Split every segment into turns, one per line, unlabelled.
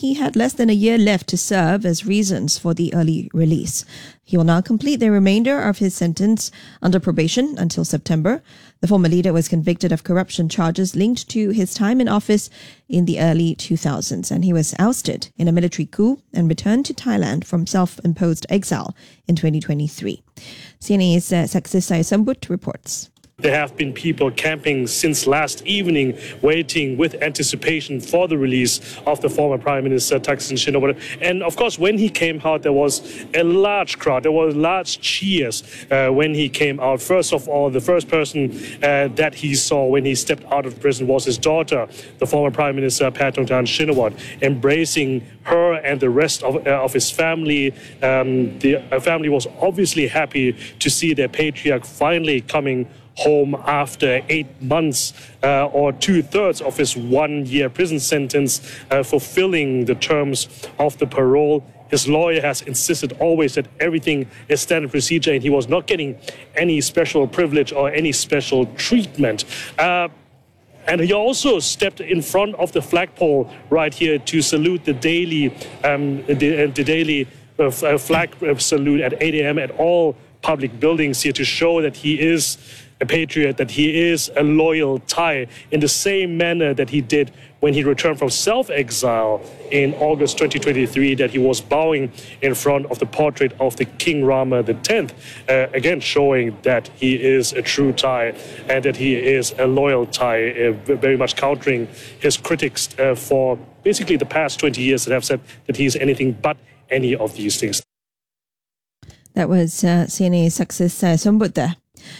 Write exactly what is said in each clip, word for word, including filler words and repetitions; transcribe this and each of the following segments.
he had less than a year left to serve as reasons for the early release. He will now complete the remainder of his sentence under probation until September. The former leader was convicted of corruption charges linked to his time in office in the early two thousands, and he was ousted in a military coup and returned to Thailand from self-imposed exile in twenty twenty-three. C N A's uh, Saksis Sayasambut reports.
There have been people camping since last evening, waiting with anticipation for the release of the former Prime Minister Thaksin Shinawatra. And of course, when he came out, there was a large crowd. There were large cheers uh, when he came out. First of all, the first person uh, that he saw when he stepped out of prison was his daughter, the former Prime Minister Paetongtarn Shinawatra, embracing her and the rest of, uh, of his family. Um, the uh, family was obviously happy to see their patriarch finally coming home after eight months uh, or two-thirds of his one-year prison sentence, uh, fulfilling the terms of the parole. His lawyer has insisted always that everything is standard procedure and he was not getting any special privilege or any special treatment. Uh, And he also stepped in front of the flagpole right here to salute the daily, um, the, the daily uh, flag salute at eight a.m. at all public buildings here to show that he is a patriot, that he is a loyal Thai, in the same manner that he did when he returned from self-exile in August twenty twenty-three, that he was bowing in front of the portrait of the King Rama the tenth, uh, again showing that he is a true Thai and that he is a loyal Thai, uh, very much countering his critics uh, for basically the past twenty years that have said that he is anything but any of these things.
That was uh, C N A's Saksis uh, Sayasambut there.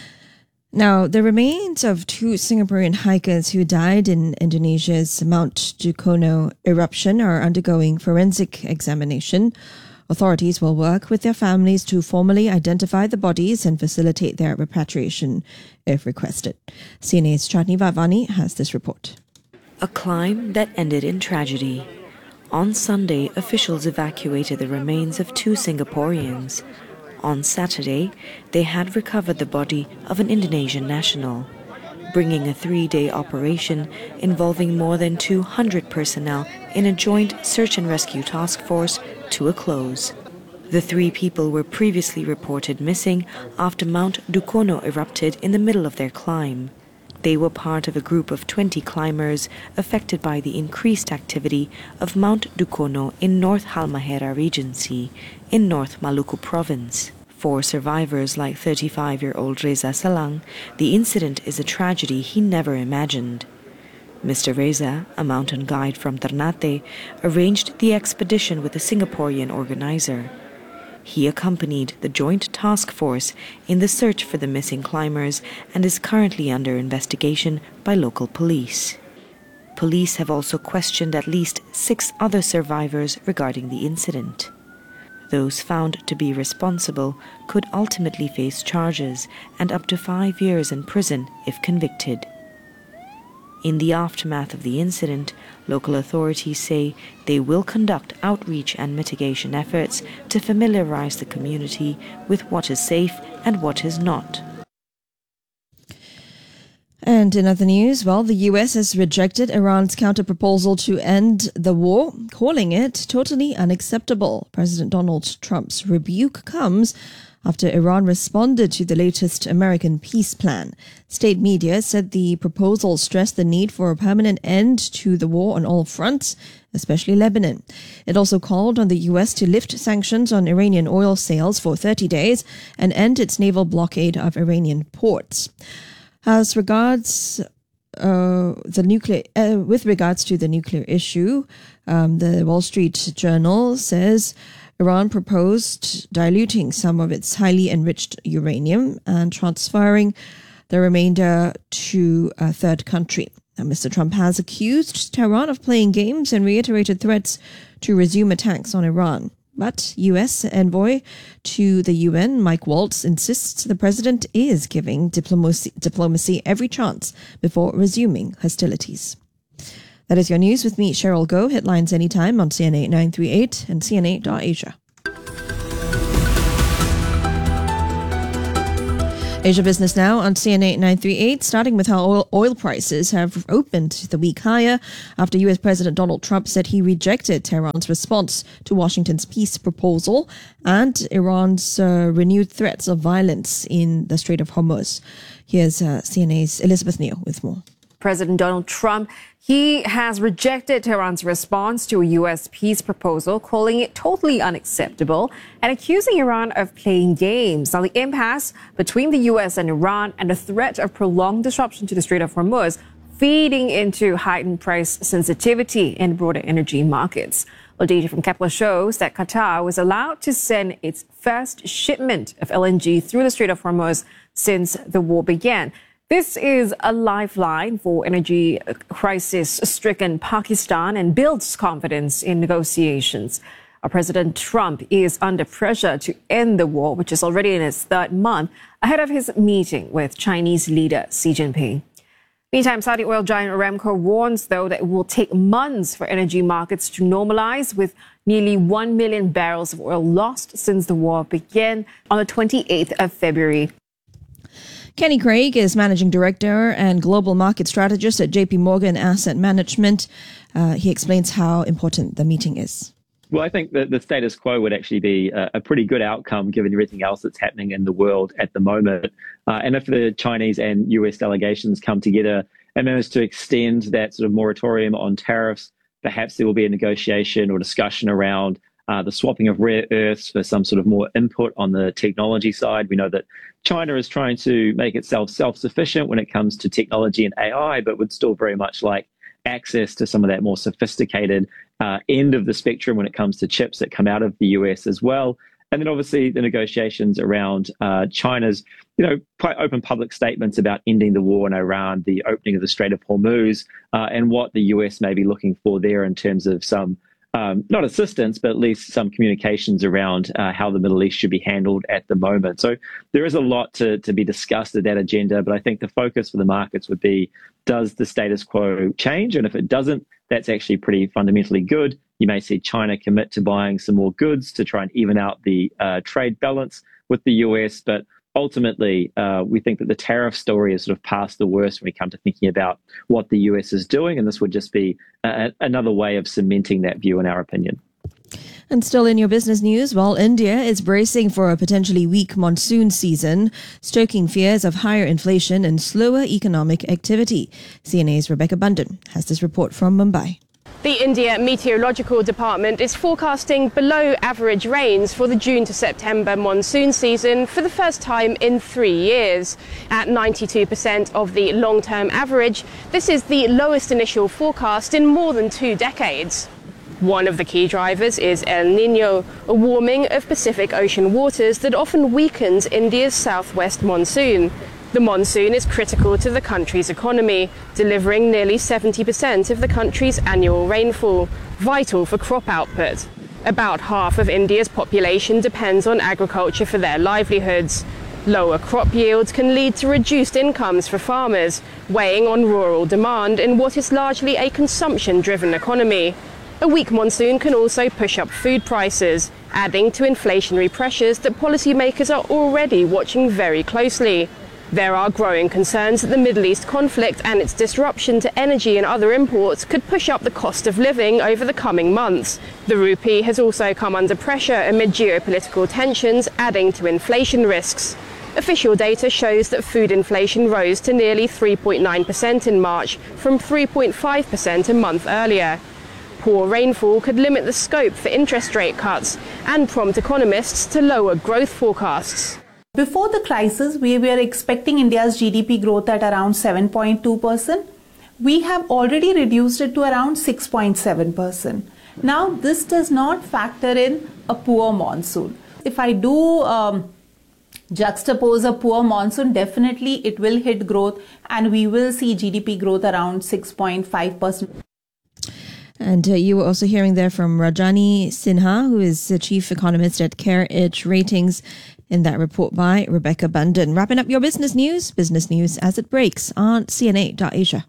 Now, the remains of two Singaporean hikers who died in Indonesia's Mount Dukono eruption are undergoing forensic examination. Authorities will work with their families to formally identify the bodies and facilitate their repatriation if requested. C N A's Chatni Vavani has this report.
A climb that ended in tragedy. On Sunday, officials evacuated the remains of two Singaporeans. On Saturday, they had recovered the body of an Indonesian national, bringing a three-day operation involving more than two hundred personnel in a joint search and rescue task force to a close. The three people were previously reported missing after Mount Dukono erupted in the middle of their climb. They were part of a group of twenty climbers affected by the increased activity of Mount Dukono in North Halmahera Regency in North Maluku Province. For survivors like thirty-five-year-old Reza Salang, the incident is a tragedy he never imagined. Mister Reza, a mountain guide from Ternate, arranged the expedition with a Singaporean organizer. He accompanied the joint task force in the search for the missing climbers and is currently under investigation by local police. Police have also questioned at least six other survivors regarding the incident. Those found to be responsible could ultimately face charges and up to five years in prison if convicted. In the aftermath of the incident, local authorities say they will conduct outreach and mitigation efforts to familiarize the community with what is safe and what is not.
And in other news, well, the U S has rejected Iran's counter-proposal to end the war, calling it totally unacceptable. President Donald Trump's rebuke comes after Iran responded to the latest American peace plan. State media said the proposal stressed the need for a permanent end to the war on all fronts, especially Lebanon. It also called on the U S to lift sanctions on Iranian oil sales for thirty days and end its naval blockade of Iranian ports. As regards uh, the nuclear, uh, with regards to the nuclear issue, um, the Wall Street Journal says Iran proposed diluting some of its highly enriched uranium and transferring the remainder to a third country. Now, Mister Trump has accused Tehran of playing games and reiterated threats to resume attacks on Iran. But U S envoy to the U N, Mike Waltz, insists the president is giving diplomacy, diplomacy every chance before resuming hostilities. That is your news with me, Cheryl Goh. Headlines anytime on C N A nine three eight and C N A dot Asia. Asia Business Now on C N A nine thirty-eight, starting with how oil, oil prices have opened the week higher after U S President Donald Trump said he rejected Tehran's response to Washington's peace proposal and Iran's uh, renewed threats of violence in the Strait of Hormuz. Here's uh, C N A's Elizabeth Neal with more.
President Donald Trump, he has rejected Tehran's response to a U S peace proposal, calling it totally unacceptable and accusing Iran of playing games. Now, the impasse between the U S and Iran and the threat of prolonged disruption to the Strait of Hormuz feeding into heightened price sensitivity in broader energy markets. Well, data from Kepler shows that Qatar was allowed to send its first shipment of L N G through the Strait of Hormuz since the war began. This is a lifeline for energy crisis-stricken Pakistan and builds confidence in negotiations. Our President Trump is under pressure to end the war, which is already in its third month, ahead of his meeting with Chinese leader Xi Jinping. Meantime, Saudi oil giant Aramco warns, though, that it will take months for energy markets to normalize, with nearly one million barrels of oil lost since the war began on the twenty-eighth of February.
Kenny Craig is Managing Director and Global Market Strategist at J P Morgan Asset Management. Uh, he explains how important the meeting is.
Well, I think that the status quo would actually be a, a pretty good outcome given everything else that's happening in the world at the moment. Uh, and if the Chinese and U S delegations come together and manage to extend that sort of moratorium on tariffs, perhaps there will be a negotiation or discussion around uh, the swapping of rare earths for some sort of more input on the technology side. We know that China is trying to make itself self-sufficient when it comes to technology and A I, but would still very much like access to some of that more sophisticated uh, end of the spectrum when it comes to chips that come out of the U S as well. And then obviously the negotiations around uh, China's, you know, quite open public statements about ending the war in Iran, the opening of the Strait of Hormuz, uh, and what the U S may be looking for there in terms of some, um, not assistance, but at least some communications around uh, how the Middle East should be handled at the moment. So there is a lot to, to be discussed at that agenda, but I think the focus for the markets would be, does the status quo change? And if it doesn't, that's actually pretty fundamentally good. You may see China commit to buying some more goods to try and even out the uh, trade balance with the U S. But ultimately, uh, we think that the tariff story is sort of past the worst when we come to thinking about what the U S is doing. And this would just be a, another way of cementing that view, in our opinion.
And still in your business news, while India is bracing for a potentially weak monsoon season, stoking fears of higher inflation and slower economic activity. C N A's Rebecca Bundan has this report from Mumbai.
The India Meteorological Department is forecasting below average rains for the June to September monsoon season for the first time in three years. At ninety-two percent of the long-term average, this is the lowest initial forecast in more than two decades. One of the key drivers is El Niño, a warming of Pacific Ocean waters that often weakens India's southwest monsoon. The monsoon is critical to the country's economy, delivering nearly seventy percent of the country's annual rainfall, vital for crop output. About half of India's population depends on agriculture for their livelihoods. Lower crop yields can lead to reduced incomes for farmers, weighing on rural demand in what is largely a consumption-driven economy. A weak monsoon can also push up food prices, adding to inflationary pressures that policymakers are already watching very closely. There are growing concerns that the Middle East conflict and its disruption to energy and other imports could push up the cost of living over the coming months. The rupee has also come under pressure amid geopolitical tensions, adding to inflation risks. Official data shows that food inflation rose to nearly three point nine percent in March from three point five percent a month earlier. Poor rainfall could limit the scope for interest rate cuts and prompt economists to lower growth forecasts.
Before the crisis, we were expecting India's G D P growth at around seven point two percent. We have already reduced it to around six point seven percent. Now, this does not factor in a poor monsoon. If I do um, juxtapose a poor monsoon, definitely it will hit growth and we will see G D P growth around six point five percent.
And uh, you were also hearing there from Rajani Sinha, who is the chief economist at CareEdge Ratings, in that report by Rebecca Bundan. Wrapping up your business news, business news as it breaks on C N A dot Asia.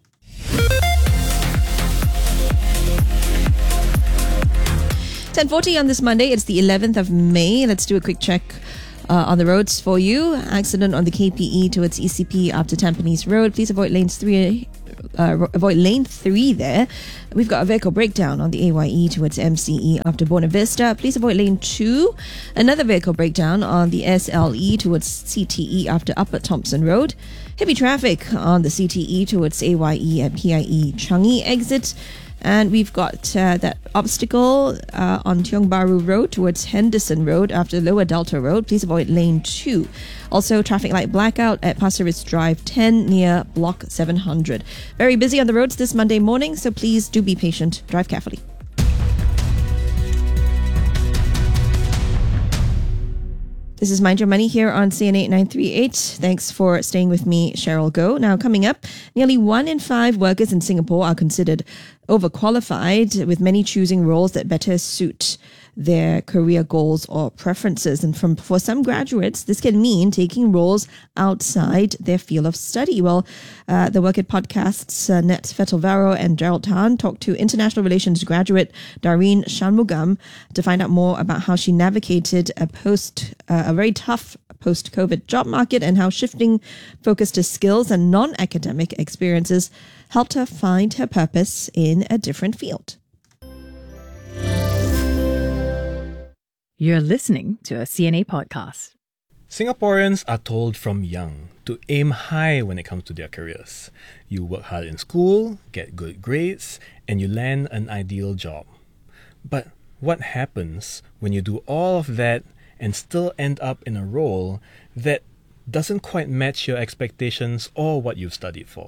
ten forty on this Monday. It's the eleventh of May. Let's do a quick check Uh, on the roads for you, accident on the K P E towards E C P after Tampines Road. Please avoid lanes three. Uh, avoid lane three there. We've got a vehicle breakdown on the A Y E towards M C E after Buona Vista. Please avoid lane two. Another vehicle breakdown on the S L E towards C T E after Upper Thompson Road. Heavy traffic on the C T E towards A Y E and P I E Changi exit. And we've got uh, that obstacle uh, on Tiong Bahru Road towards Henderson Road after Lower Delta Road. Please avoid lane two. Also, traffic light blackout at Pasir Ris Drive ten near Block seven hundred. Very busy on the roads this Monday morning, so please do be patient. Drive carefully. This is Mind Your Money here on C N eight nine three eight. Thanks for staying with me, Cheryl Goh. Now, coming up, nearly one in five workers in Singapore are considered overqualified, with many choosing roles that better suit their career goals or preferences. And from for some graduates, this can mean taking roles outside their field of study. Well, uh, the Work It podcast's uh, Nat Fetelvaro and Gerald Tan talked to international relations graduate Dareen Shanmugam to find out more about how she navigated a post, uh, a very tough post-COVID job market and how shifting focus to skills and non-academic experiences helped her find her purpose in a different field.
You're listening to a C N A podcast.
Singaporeans are told from young to aim high when it comes to their careers. You work hard in school, get good grades, and you land an ideal job. But what happens when you do all of that and still end up in a role that doesn't quite match your expectations or what you've studied for?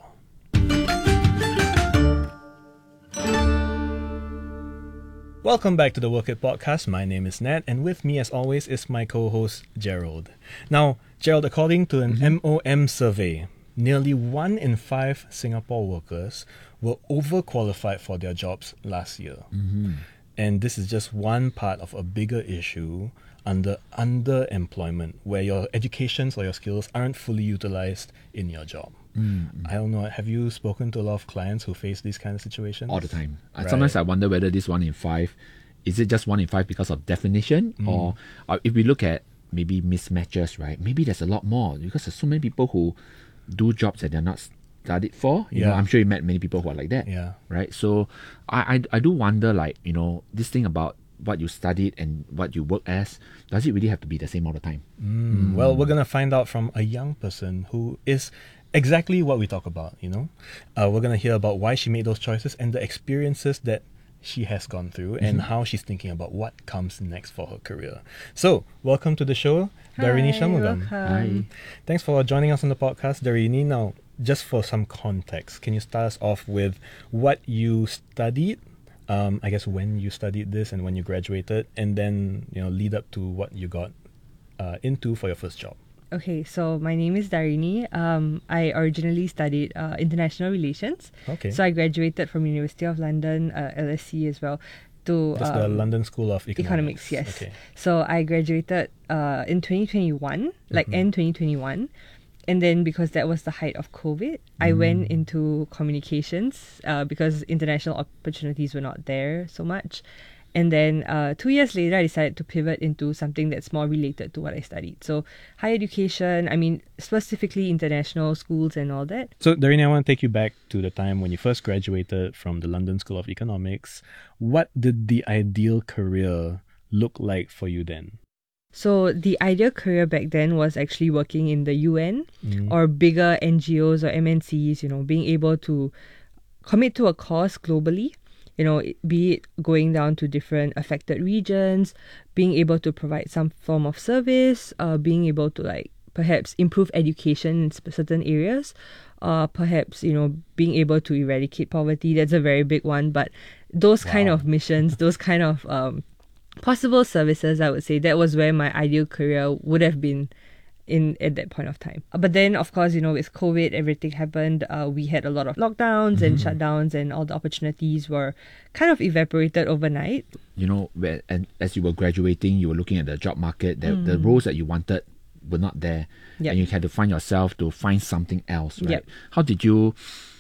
Welcome back to the Work It podcast. My name is Nat, and with me as always is my co-host Gerald. Now, Gerald, according to an mm-hmm. M O M survey, nearly one in five Singapore workers were overqualified for their jobs last year. Mm-hmm. And this is just one part of a bigger issue under underemployment, where your educations or your skills aren't fully utilized in your job. Mm-hmm. I don't know, have you spoken to a lot of clients who face these kind of situations?
All the time.
Right.
Sometimes I wonder whether this one in five, is it just one in five because of definition? Mm. Or uh, if we look at maybe mismatches, right? Maybe there's a lot more because there's so many people who do jobs that they're not studied for. You
yeah.
know, I'm sure you met many people who are like that.
Yeah.
Right? So I, I, I do wonder, like, you know, this thing about what you studied and what you work as, does it really have to be the same all the time?
Mm. Mm. Well, we're going to find out from a young person who is exactly what we talk about, you know. Uh, we're going to hear about why she made those choices and the experiences that she has gone through mm-hmm. and how she's thinking about what comes next for her career. So, welcome to the show, Darini Shanmugam.
Hi.
Thanks for joining us on the podcast, Darini. Now, just for some context, can you start us off with what you studied? Um, I guess when you studied this and when you graduated, and then, you know, lead up to what you got uh, into for your first job.
Okay, so my name is Darini. Um, I originally studied uh, international relations.
Okay.
So I graduated from University of London, uh, L S E as well. To
That's um, the London School of Economics.
Economics, yes.
Okay.
So I graduated uh, in twenty twenty-one, like
mm-hmm.
end twenty twenty-one. And then because that was the height of COVID, I mm. went into communications uh, because international opportunities were not there so much. And then uh, two years later, I decided to pivot into something that's more related to what I studied. So higher education, I mean, specifically international schools and all that.
So, Darini, I want to take you back to the time when you first graduated from the London School of Economics. What did the ideal career look like for you then?
So the ideal career back then was actually working in the U N mm. or bigger N G Os or M N Cs, you know, being able to commit to a cause globally. You know, be it going down to different affected regions, being able to provide some form of service, uh, being able to like perhaps improve education in certain areas, uh, perhaps, you know, being able to eradicate poverty. That's a very big one. But those wow. kind of missions, those kind of um, possible services, I would say that was where my ideal career would have been in at that point of time. But then, of course, you know, with COVID, everything happened. Uh, we had a lot of lockdowns mm-hmm. and shutdowns, and all the opportunities were kind of evaporated overnight.
You know, where, and as you were graduating, you were looking at the job market. The, mm. the roles that you wanted were not there, yep. and you had to find yourself to find something else, right?
Yep.
How did you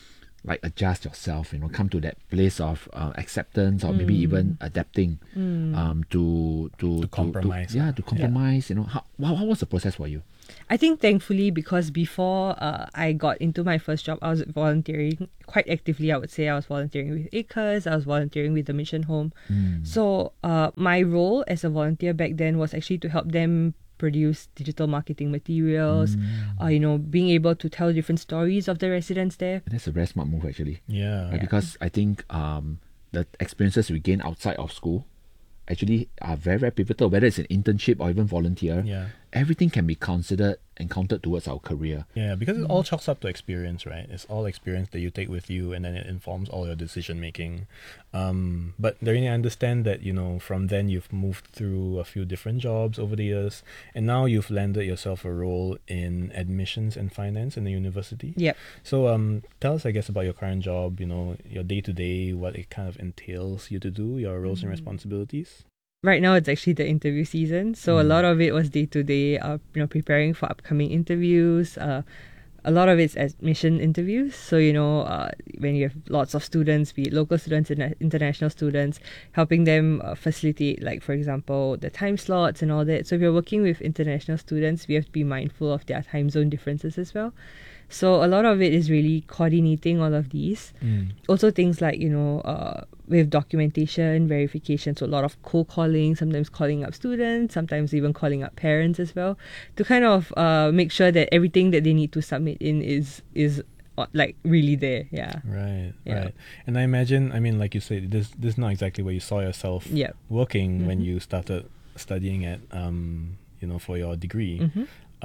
like adjust yourself, you know, come to that place of uh, acceptance or mm. maybe even adapting mm. um, to, to,
to compromise.
To, to, yeah, to compromise. Yeah. You know, how, how, how was the process for you?
I think thankfully, because before uh, I got into my first job, I was volunteering quite actively. I would say I was volunteering with Acres, I was volunteering with the Mission Home. Mm. So uh, my role as a volunteer back then was actually to help them produce digital marketing materials, mm. uh, you know, being able to tell different stories of the residents there.
And that's a very smart move, actually.
Yeah.
Right?
yeah.
Because I think um, the experiences we gain outside of school actually are very, very pivotal, whether it's an internship or even volunteer.
Yeah.
Everything can be considered and counted towards our career.
Yeah, because it all chalks up to experience, right? It's all experience that you take with you, and then it informs all your decision making. Um, but Darine, I understand that, you know, from then you've moved through a few different jobs over the years, and now you've landed yourself a role in admissions and finance in the university.
Yep.
So um, tell us, I guess, about your current job, you know, your day-to-day, what it kind of entails you to do, your roles mm-hmm. and responsibilities.
Right now, it's actually the interview season, so mm. a lot of it was day to day, uh, you know, preparing for upcoming interviews. Uh, a lot of it's admission interviews. So you know, uh, when you have lots of students, be it local students and international students, helping them uh, facilitate, like for example, the time slots and all that. So if you're working with international students, we have to be mindful of their time zone differences as well. So a lot of it is really coordinating all of these. Mm. Also things like, you know, uh, with documentation, verification, so a lot of cold calling, sometimes calling up students, sometimes even calling up parents as well, to kind of uh, make sure that everything that they need to submit in is is uh, like really there. Yeah.
Right,
yeah.
right. And I imagine, I mean, like you said, this, this is not exactly where you saw yourself
yep.
working mm-hmm. when you started studying at, um, you know, for your degree. Mm-hmm.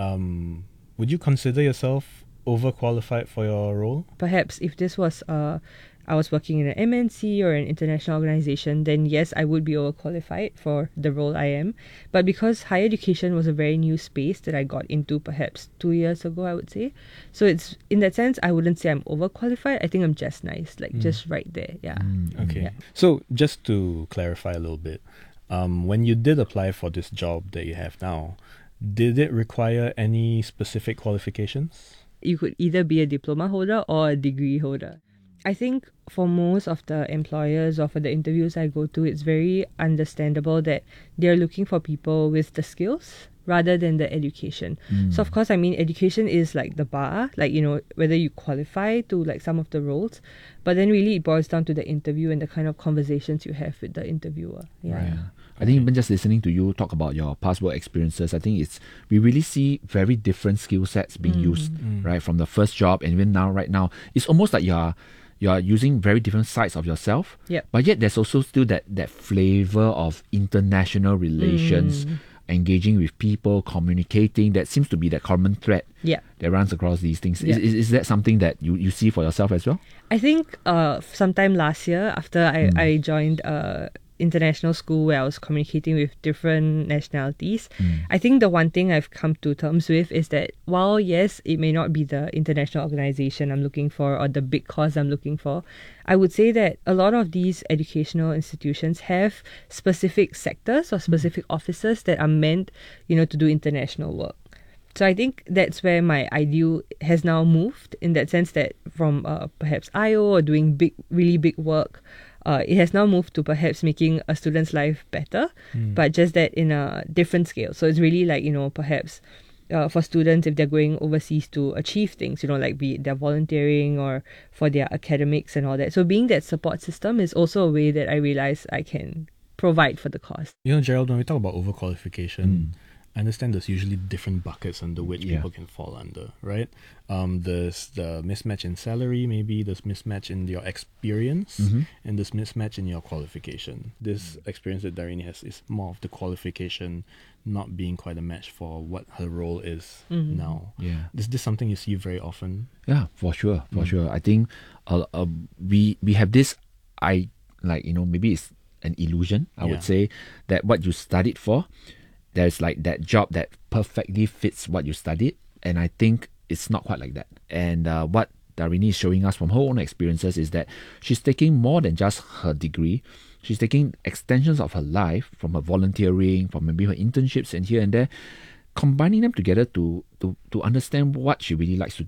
Um, would you consider yourself overqualified for your role?
Perhaps if this was uh I was working in an M N C or an international organization, then yes, I would be overqualified for the role I am. But because higher education was a very new space that I got into perhaps two years ago, I would say. So it's, in that sense, I wouldn't say I'm overqualified. I think I'm just nice, like mm. just right there. Yeah.
Mm, okay.
Yeah.
So just to clarify a little bit, um, when you did apply for this job that you have now, did it require any specific qualifications?
You could either be a diploma holder or a degree holder. I think for most of the employers or for the interviews I go to, it's very understandable that they're looking for people with the skills rather than the education. Mm. So of course, I mean, education is like the bar, like, you know, whether you qualify to like some of the roles, but then really it boils down to the interview and the kind of conversations you have with the interviewer. Yeah.
Right. I think even just listening to you talk about your past work experiences, I think it's we really see very different skill sets being mm. used, mm. right? From the first job and even now, right now, it's almost like you're you're using very different sides of yourself.
Yep.
But yet there's also still that that flavor of international relations, mm. engaging with people, communicating. That seems to be that common thread
yeah.
that runs across these things.
Yeah.
Is, is is that something that you, you see for yourself as well?
I think uh, sometime last year after I,
Mm.
I joined uh, international school where I was communicating with different nationalities,
Mm.
I think the one thing I've come to terms with is that while yes, it may not be the international organization I'm looking for or the big cause I'm looking for, I would say that a lot of these educational institutions have specific sectors or specific mm. offices that are meant, you know, to do international work. So I think that's where my ideal has now moved, in that sense that from uh, perhaps I O or doing big, really big work, uh, it has now moved to perhaps making a student's life better, mm. but just that in a different scale. So it's really like, you know, perhaps uh, for students, if they're going overseas to achieve things, you know, like be it their volunteering or for their academics and all that. So being that support system is also a way that I realize I can provide for the cause.
You know, Gerald, when we talk about overqualification, mm. I understand there's usually different buckets under which
yeah.
people can fall under, right? Um, there's the mismatch in salary, maybe there's mismatch in your experience,
mm-hmm.
and there's mismatch in your qualification. This experience that Darine has is more of the qualification not being quite a match for what her role is
mm-hmm.
now.
Yeah.
Is this something you see very often?
Yeah, for sure, for
Mm.
sure. I think uh, uh, we we have this, I like, you know, maybe it's an illusion, I
Yeah.
would say, that what you studied for, there's like that job that perfectly fits what you studied, and I think it's not quite like that. And uh, what Darine is showing us from her own experiences is that she's taking more than just her degree. She's taking extensions of her life from her volunteering, from maybe her internships and here and there, combining them together to to to understand what she really likes to do.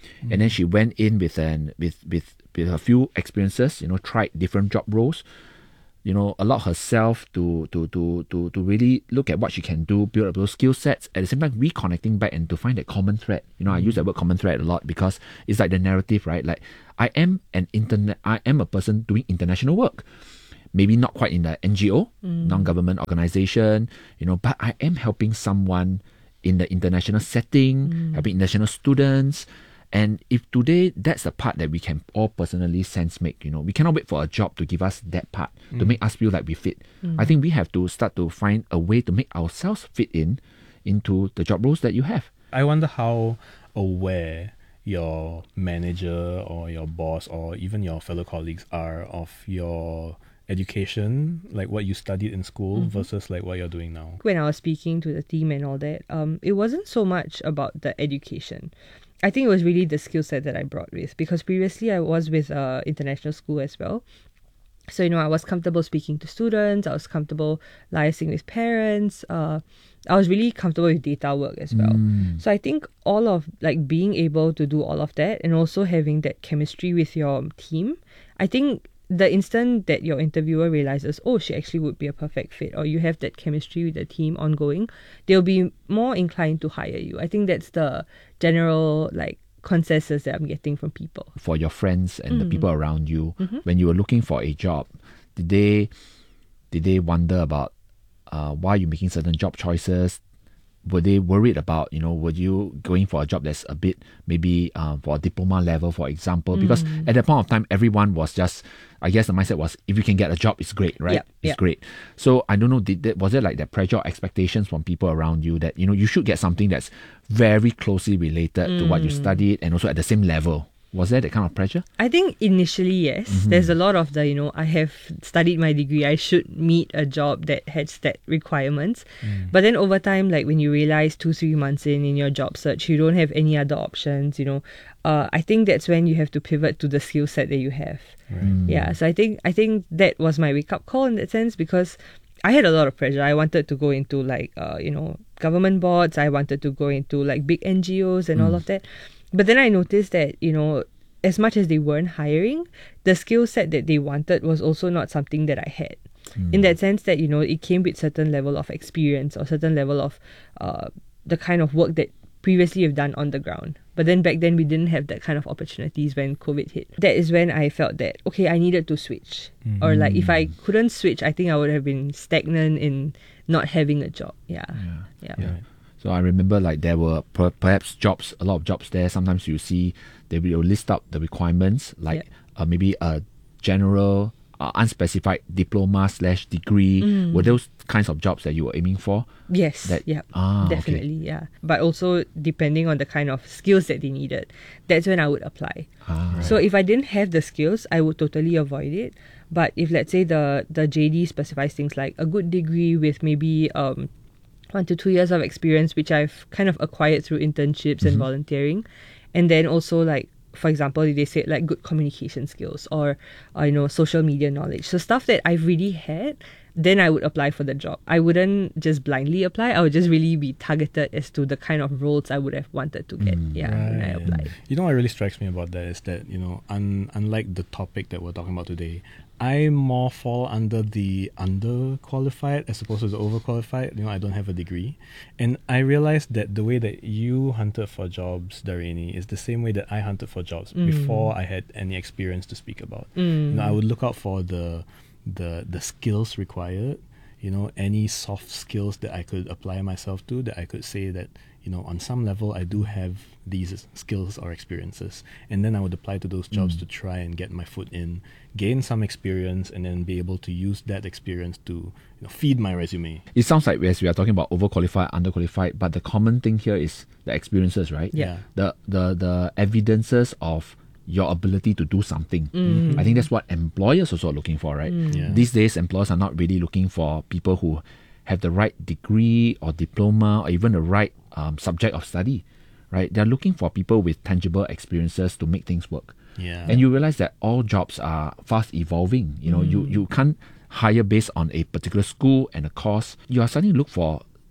Mm. And then she went in with an with, with with a few experiences, you know, tried different job roles, you know, allowed herself to to to to to really look at what she can do, build up those skill sets, at the same time reconnecting back and to find that common thread. You know, mm. I use that word common thread a lot because it's like the narrative, right? Like I am an internet I am a person doing international work. Maybe not quite in the N G O, mm. non-government organization, you know, but I am helping someone in the international setting, mm. helping international students. And if today that's the part that we can all personally sense make, you know, we cannot wait for a job to give us that part, mm. to make us feel like we fit. Mm. I think we have to start to find a way to make ourselves fit in into the job roles that you have.
I wonder how aware your manager or your boss or even your fellow colleagues are of your education, like what you studied in school mm-hmm. versus like what you're doing now.
When I was speaking to the team and all that, um, it wasn't so much about the education. I think it was really the skill set that I brought with, because previously I was with uh, international school as well. So, you know, I was comfortable speaking to students, I was comfortable liaising with parents, uh, I was really comfortable with data work as well. Mm. So I think all of, like, being able to do all of that and also having that chemistry with your team, I think the instant that your interviewer realizes, oh, she actually would be a perfect fit, or you have that chemistry with the team ongoing, they'll be more inclined to hire you. I think that's the general, like, consensus that I'm getting from people.
For your friends and mm. the people around you,
mm-hmm.
when you were looking for a job, did they did they wonder about uh, why you're making certain job choices? Were they worried about, you know, were you going for a job that's a bit maybe um, for a diploma level, for example? Because mm. at that point of time, everyone was just, I guess the mindset was, if you can get a job, it's great, right?
Yep,
it's
yep.
great. So I don't know, did that, was there like that pressure or expectations from people around you that, you know, you should get something that's very closely related mm. to what you studied and also at the same level? Was there that kind of pressure?
I think initially, yes. Mm-hmm. There's a lot of the, you know, I have studied my degree, I should meet a job that has that requirements. Mm. But then over time, like when you realize two, three months in, in your job search, you don't have any other options, you know, uh, I think that's when you have to pivot to the skill set that you have.
Right.
Yeah, so I think I think that was my wake-up call in that sense, because I had a lot of pressure. I wanted to go into like, uh, you know, government boards. I wanted to go into like big N G Os and mm. all of that. But then I noticed that, you know, as much as they weren't hiring, the skill set that they wanted was also not something that I had. Mm. In that sense that, you know, it came with certain level of experience or certain level of uh, the kind of work that previously you've done on the ground. But then back then we didn't have that kind of opportunities when COVID hit. That is when I felt that, okay, I needed to switch. Mm-hmm. Or like if I couldn't switch, I think I would have been stagnant in not having a job. Yeah.
Yeah.
Yeah.
yeah. So I remember like there were per- perhaps jobs, a lot of jobs there. Sometimes you see they will list up the requirements, like yep. uh, maybe a general, uh, unspecified diploma slash degree. Mm. Were those kinds of jobs that you were aiming for?
Yes,
that,
yeah,
ah,
definitely,
okay.
yeah. But also depending on the kind of skills that they needed, that's when I would apply.
Ah, right.
So if I didn't have the skills, I would totally avoid it. But if let's say the the J D specifies things like a good degree with maybe um. one to two years of experience, which I've kind of acquired through internships mm-hmm. and volunteering. And then also like, for example, they say like good communication skills or, or, you know, social media knowledge. So stuff that I've really had, then I would apply for the job. I wouldn't just blindly apply. I would just really be targeted as to the kind of roles I would have wanted to get. Mm, yeah,
right.
when I applied.
You know what really strikes me about that is that, you know, un- unlike the topic that we're talking about today, I more fall under the underqualified as opposed to the overqualified. You know, I don't have a degree. And I realized that the way that you hunted for jobs, Darini, is the same way that I hunted for jobs mm. before I had any experience to speak about.
Mm.
You know, I would look out for the the the skills required, you know, any soft skills that I could apply myself to, that I could say that, you know, on some level I do have these skills or experiences. And then I would apply to those jobs mm. to try and get my foot in, gain some experience, and then be able to use that experience to, you know, feed my resume.
It sounds like, as we are talking about overqualified, underqualified, but the common thing here is the experiences, right?
Yeah.
The the the evidences of your ability to do something.
Mm.
I think that's what employers also are looking for, right?
Mm.
Yeah.
These days, employers are not really looking for people who have the right degree or diploma or even the right um, subject of study, right? They're looking for people with tangible experiences to make things work.
Yeah.
And you realize that all jobs are fast evolving. You know,
Mm.
you, you can't hire based on a particular school and a course. You are starting to look for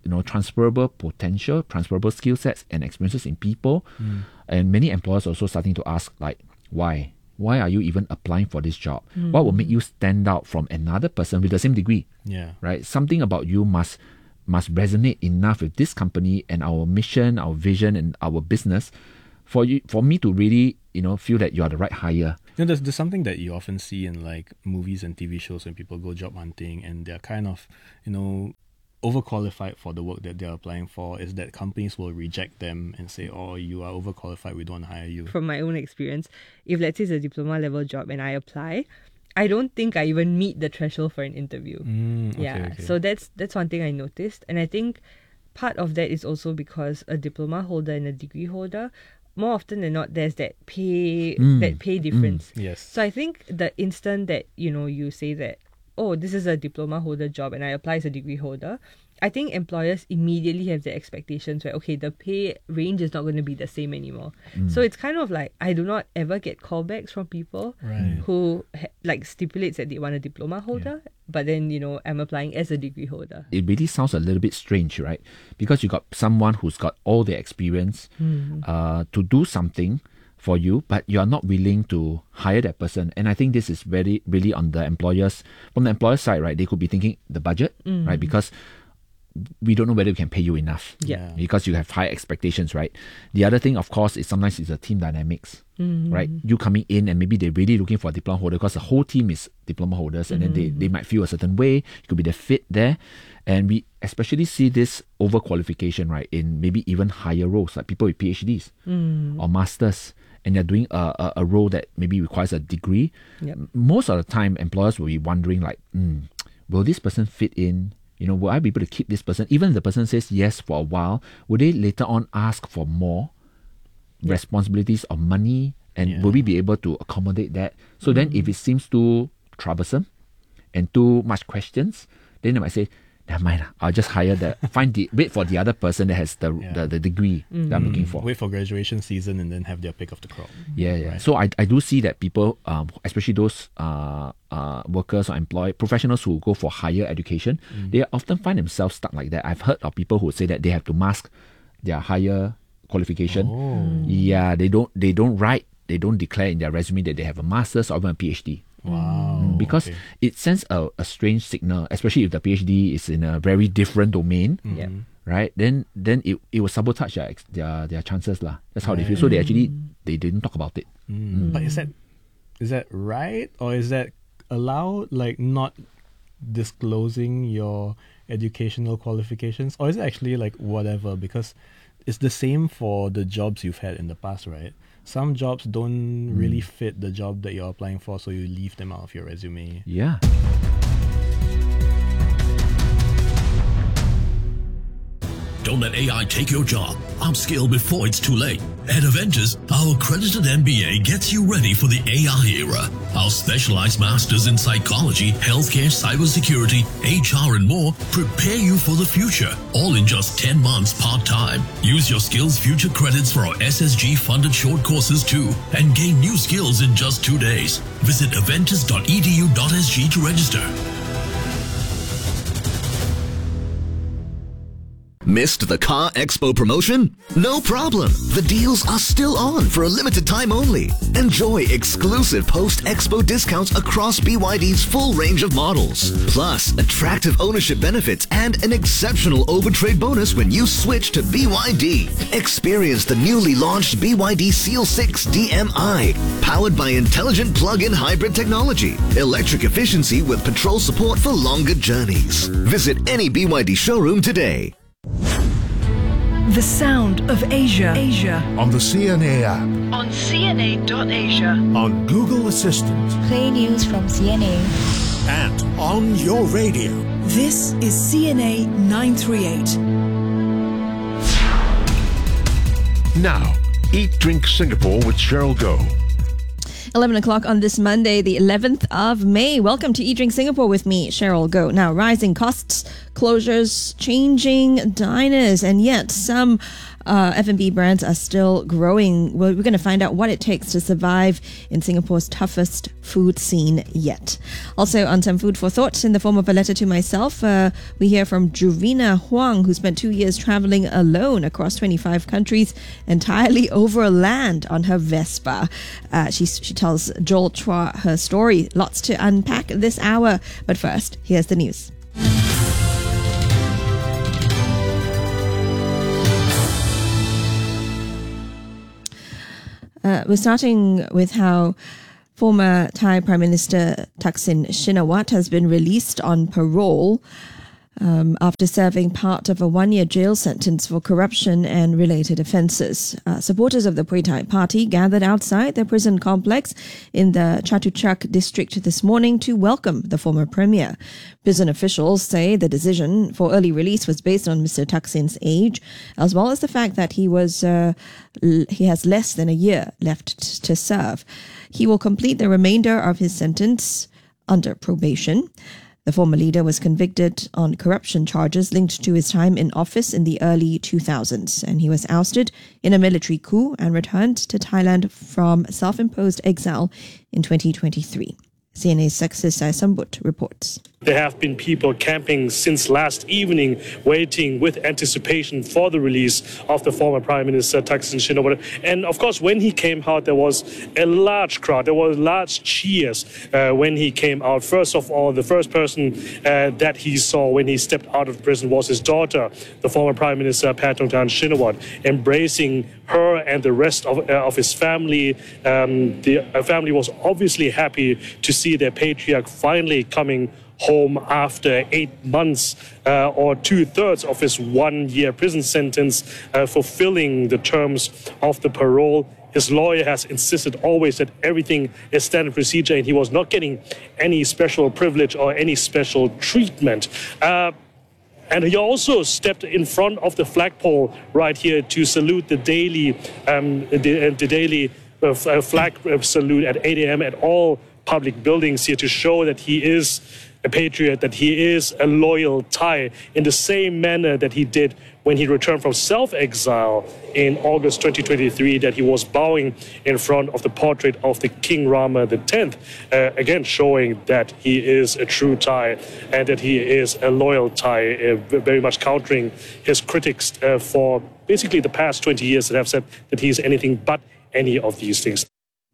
you know, transferable potential, transferable skill sets and experiences in people. Mm. And many employers also starting to ask, like, why? Why are you even applying for this job? Mm. What will make you stand out from another person with the same degree?
Yeah.
Right? Something about you must must resonate enough with this company and our mission, our vision, and our business for you for me to really, you know, feel that you are the right hire.
You know, there's, there's something that you often see in like movies and T V shows when people go job hunting and they're kind of, you know, overqualified for the work that they're applying for, is that companies will reject them and say, oh, you are overqualified, we don't hire you.
From my own experience, if let's say it's a diploma level job and I apply, I don't think I even meet the threshold for an interview.
Mm, okay,
yeah,
okay.
so that's that's one thing I noticed. And I think part of that is also because a diploma holder and a degree holder, more often than not, there's that pay
Mm.
that pay difference.
Mm. Yes.
So I think the instant that, you know, you say that, oh, this is a diploma holder job and I apply as a degree holder, I think employers immediately have the expectations where, okay, the pay range is not going to be the same anymore.
Mm.
So it's kind of like, I do not ever get callbacks from people
Right.
who ha- like stipulates that they want a diploma holder, but then, you know, I'm applying as a degree holder.
It really sounds a little bit strange, right? Because you got someone who's got all the experience
Mm.
uh, to do something for you, but you are not willing to hire that person. And I think this is very, really on the employers, from the employer side, right? They could be thinking the budget,
Mm.
right? Because we don't know whether we can pay you enough.
Yeah.
Because you have high expectations, right? The other thing, of course, is sometimes it's the team dynamics,
Mm.
right? You coming in and maybe they're really looking for a diploma holder because the whole team is diploma holders, and then they, they might feel a certain way. It could be the fit there. And we especially see this overqualification, right, in maybe even higher roles, like people with PhDs
Mm.
or masters, and they're doing a, a, a role that maybe requires a degree.
Yep.
Most of the time, employers will be wondering, like, mm, will this person fit in? You know, will I be able to keep this person? Even if the person says yes for a while, will they later on ask for more
Yep.
responsibilities or money? And
Yeah.
will we be able to accommodate that? So then if it seems too troublesome and too much questions, then they might say, never mind, lah, I'll just hire the, find the, wait for the other person that has the,
Yeah.
the, the degree that I'm looking for.
Wait for graduation season and then have their pick of the crop.
Yeah, yeah.
Right.
So I, I do see that people, um, especially those uh, uh, workers or employed professionals who go for higher education, they often find themselves stuck like that. I've heard of people who say that they have to mask their higher qualification.
Oh.
Yeah, they don't they don't write, they don't declare in their resume that they have a master's or even a PhD.
Wow.
Because
okay.
it sends a, a strange signal, especially if the PhD is in a very different domain.
Yep.
Right, then then it, it will sabotage their ex- their, their chances lah. That's how they feel. So they actually they didn't talk about it.
Mm. But is that is that right, or is that allowed? Like not disclosing your educational qualifications, or is it actually like whatever? Because it's the same for the jobs you've had in the past, right? Some jobs don't really fit the job that you're applying for, so you leave them out of your resume.
Yeah.
Don't let A I take your job. Upskill before it's too late. At Aventus, our accredited M B A gets you ready for the A I era. Our specialized masters in psychology, healthcare, cybersecurity, H R, and more prepare you for the future, all in just ten months part-time. Use your Skills Future credits for our S S G-funded short courses too, and gain new skills in just two days. Visit aventus dot e d u dot s g to register.
Missed the Car Expo promotion? No problem. The deals are still on for a limited time only. Enjoy exclusive post-expo discounts across B Y D's full range of models. Plus, attractive ownership benefits and an exceptional overtrade bonus when you switch to B Y D. Experience the newly launched B Y D Seal six D M I, powered by intelligent plug-in hybrid technology, electric efficiency with patrol support for longer journeys. Visit any B Y D showroom today.
The sound of Asia. Asia.
On the C N A app.
On C N A dot asia.
On Google Assistant.
Play news from C N A.
And on your radio.
This is C N A nine thirty-eight.
Now, Eat Drink Singapore with Cheryl Goh.
eleven o'clock on this Monday, the eleventh of May. Welcome to Eat Drink Singapore with me, Cheryl Goh. Now, rising costs, closures, changing diners, and yet some uh, F and B brands are still growing. Well, we're going to find out what it takes to survive in Singapore's toughest food scene yet. Also, on some food for thought, in the form of a letter to myself, uh, we hear from Juvina Huang, who spent two years traveling alone across twenty-five countries, entirely over land on her Vespa. Uh, she, she tells Joel Chua her story. Lots to unpack this hour. But first, here's the news. Uh, we're starting with how former Thai Prime Minister Thaksin Shinawatra has been released on parole um, after serving part of a one-year jail sentence for corruption and related offences. Uh, supporters of the Pheu Thai party gathered outside the prison complex in the Chatuchak district this morning to welcome the former premier. Prison officials say the decision for early release was based on Mister Thaksin's age, as well as the fact that he was uh, l- he has less than a year left t- to serve. He will complete the remainder of his sentence under probation. The former leader was convicted on corruption charges linked to his time in office in the early two thousands, and he was ousted in a military coup and returned to Thailand from self-imposed exile in twenty twenty-three. C N A's Saksai Sambut reports.
There have been people camping since last evening, waiting with anticipation for the release of the former Prime Minister Thaksin Shinawatra. And of course, when he came out, there was a large crowd. There were large cheers uh, when he came out. First of all, the first person uh, that he saw when he stepped out of prison was his daughter, the former Prime Minister Paetongtarn Shinawatra, embracing her and the rest of, uh, of his family. Um, the uh, family was obviously happy to see their patriarch finally coming home after eight months uh, or two-thirds of his one-year prison sentence, uh, fulfilling the terms of the parole. His lawyer has insisted always that everything is standard procedure and he was not getting any special privilege or any special treatment. Uh, And he also stepped in front of the flagpole right here to salute the daily, um, the, the daily uh, flag salute at eight a.m. at all public buildings here to show that he is a patriot, that he is a loyal Thai, in the same manner that he did when he returned from self-exile in August twenty twenty-three, that he was bowing in front of the portrait of the King Rama the tenth, uh, again showing that he is a true Thai and that he is a loyal Thai, uh, very much countering his critics uh, for basically the past twenty years that have said that he is anything but any of these things.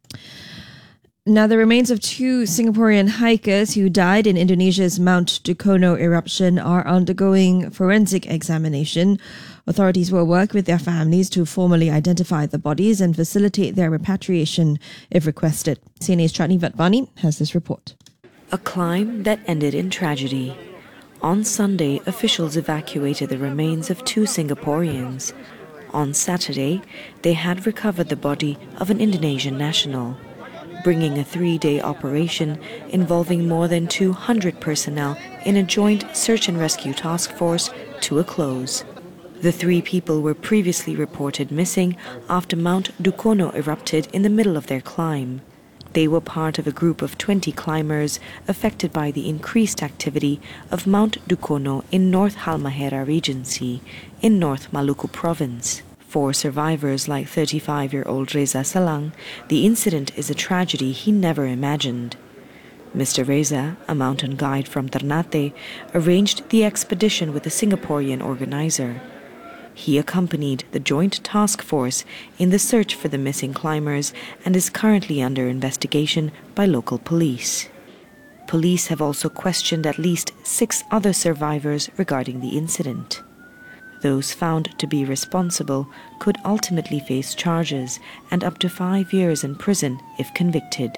Now, the remains of two Singaporean hikers who died in Indonesia's Mount Dukono eruption are undergoing forensic examination. Authorities will work with their families to formally identify the bodies and facilitate their repatriation if requested. C N A's Chutney Vatvani has this report.
A climb that ended in tragedy. On Sunday, officials evacuated the remains of two Singaporeans. On Saturday, they had recovered the body of an Indonesian national, bringing a three-day operation involving more than two hundred personnel in a joint search and rescue task force to a close. The three people were previously reported missing after Mount Dukono erupted in the middle of their climb. They were part of a group of twenty climbers affected by the increased activity of Mount Dukono in North Halmahera Regency in North Maluku Province. For survivors like thirty-five-year-old Reza Salang, the incident is a tragedy he never imagined. Mister Reza, a mountain guide from Ternate, arranged the expedition with a Singaporean organizer. He accompanied the joint task force in the search for the missing climbers and is currently under investigation by local police. Police have also questioned at least six other survivors regarding the incident. Those found to be responsible could ultimately face charges and up to five years in prison if convicted.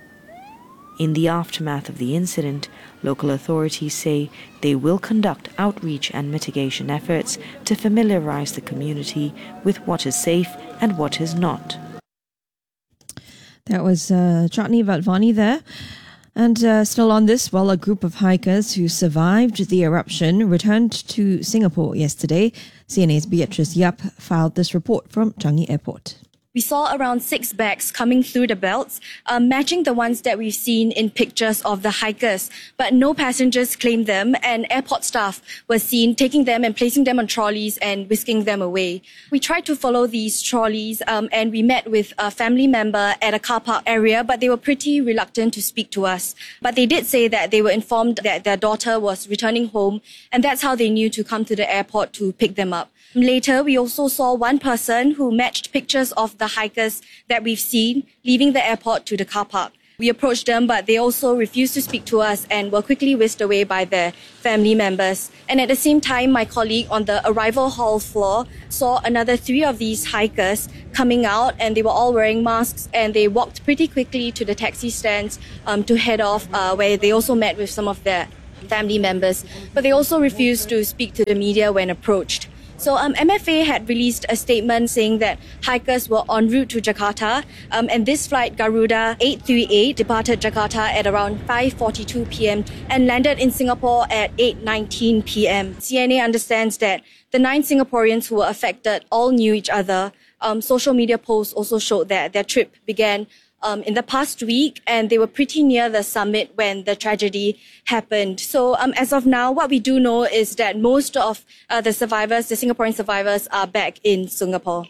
In the aftermath of the incident, local authorities say they will conduct outreach and mitigation efforts to familiarize the community with what is safe and what is not.
That was uh, Chutney Vatvani there. And uh, still on this, well, a group of hikers who survived the eruption returned to Singapore yesterday. C N A's Beatrice Yap filed this report from Changi Airport.
We saw around six bags coming through the belts, uh, matching the ones that we've seen in pictures of the hikers. But no passengers claimed them, and airport staff were seen taking them and placing them on trolleys and whisking them away. We tried to follow these trolleys, um, and we met with a family member at a car park area, but they were pretty reluctant to speak to us. But they did say that they were informed that their daughter was returning home, and that's how they knew to come to the airport to pick them up. Later, we also saw one person who matched pictures of the hikers that we've seen leaving the airport to the car park. We approached them, but they also refused to speak to us and were quickly whisked away by their family members. And at the same time, my colleague on the arrival hall floor saw another three of these hikers coming out, and they were all wearing masks, and they walked pretty quickly to the taxi stands um, to head off, uh, where they also met with some of their family members. But they also refused to speak to the media when approached. So um, M F A had released a statement saying that hikers were en route to Jakarta, um, and this flight, Garuda eight three eight, departed Jakarta at around five forty-two p.m. and landed in Singapore at eight nineteen p.m. C N A understands that the nine Singaporeans who were affected all knew each other. Um, social media posts also showed that their trip began Um, in the past week, and they were pretty near the summit when the tragedy happened. So um, as of now, what we do know is that most of uh, the survivors, the Singaporean survivors, are back in Singapore.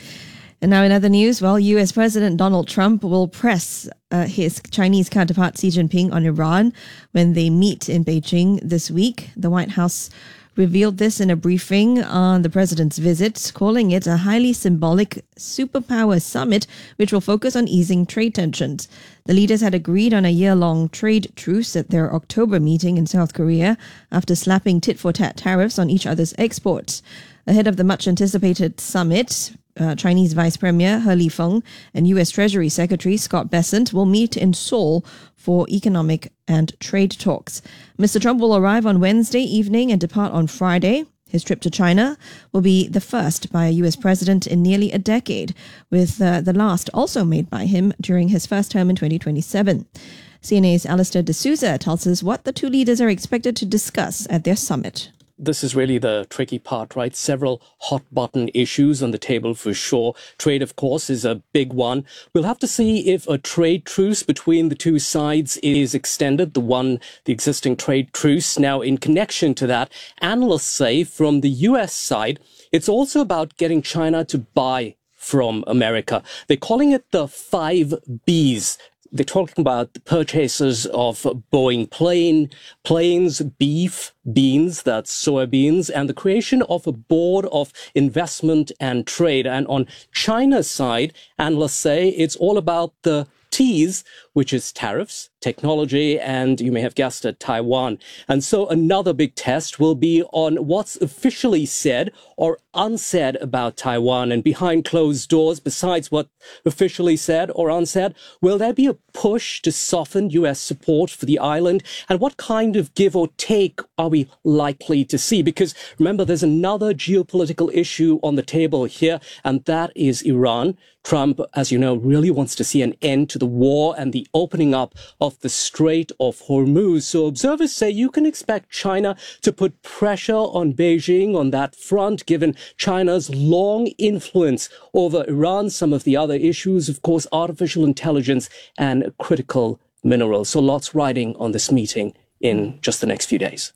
And now in other news, well, U S President Donald Trump will press uh, his Chinese counterpart Xi Jinping on Iran when they meet in Beijing this week. The White House revealed this in a briefing on the president's visit, calling it a highly symbolic superpower summit which will focus on easing trade tensions. The leaders had agreed on a year-long trade truce at their October meeting in South Korea after slapping tit-for-tat tariffs on each other's exports. Ahead of the much-anticipated summit, Uh, Chinese Vice Premier He Lifeng and U S Treasury Secretary Scott Bessent will meet in Seoul for economic and trade talks. Mister Trump will arrive on Wednesday evening and depart on Friday. His trip to China will be the first by a U S president in nearly a decade, with uh, the last also made by him during his first term in twenty twenty-seven. C N A's Alistair D'Souza tells us what the two leaders are expected to discuss at their summit.
This is really the tricky part, right? Several hot button issues on the table for sure. Trade, of course, is a big one. We'll have to see if a trade truce between the two sides is extended, the one, the existing trade truce. Now, in connection to that, analysts say from the U S side, it's also about getting China to buy from America. They're calling it the five B's. They're talking about the purchases of Boeing plane, planes, beef, beans, that's soybeans, and the creation of a board of investment and trade. And on China's side, analysts say it's all about the T's, which is tariffs, technology, and you may have guessed it, Taiwan. And so another big test will be on what's officially said or unsaid about Taiwan. And behind closed doors, besides what officially said or unsaid, will there be a push to soften U S support for the island? And what kind of give or take are we likely to see? Because remember, there's another geopolitical issue on the table here, and that is Iran. Trump, as you know, really wants to see an end to the war and the opening up of the Strait of Hormuz. So observers say you can expect China to put pressure on Beijing on that front, given China's long influence over Iran. Some of the other issues, of course, artificial intelligence and critical minerals. So lots riding on this meeting in just the next few days.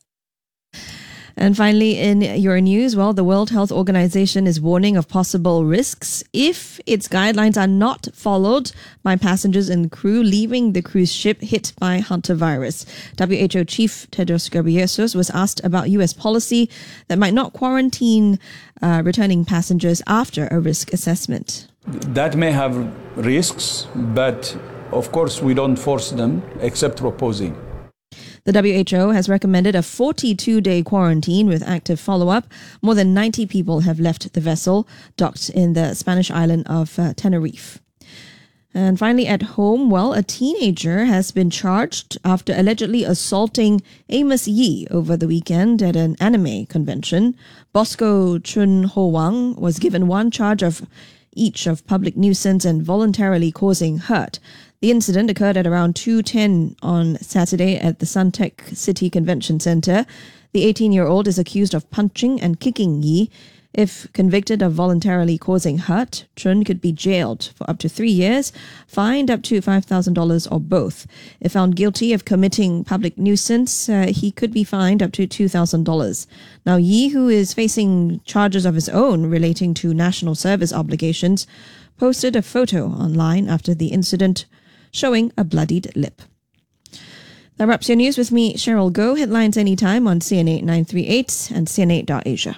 And finally, in your news, well, the World Health Organization is warning of possible risks if its guidelines are not followed by passengers and crew leaving the cruise ship hit by hantavirus. W H O Chief Tedros Ghebreyesus was asked about U S policy that might not quarantine uh, returning passengers after a risk assessment.
That may have risks, but of course we don't force them except proposing.
The W H O has recommended a forty-two day quarantine with active follow-up. More than ninety people have left the vessel, docked in the Spanish island of uh, Tenerife. And finally, at home, well, a teenager has been charged after allegedly assaulting Amos Yee over the weekend at an anime convention. Bosco Chun Ho Wang was given one charge of each of public nuisance and voluntarily causing hurt. The incident occurred at around two ten on Saturday at the Suntec City Convention Centre. The eighteen-year-old is accused of punching and kicking Yee. If convicted of voluntarily causing hurt, Chun could be jailed for up to three years, fined up to five thousand dollars or both. If found guilty of committing public nuisance, uh, he could be fined up to two thousand dollars. Now, Yi, who is facing charges of his own relating to national service obligations, posted a photo online after the incident showing a bloodied lip. That wraps your news with me, Cheryl Goh. Headlines anytime on C N A nine three eight and C N A dot Asia.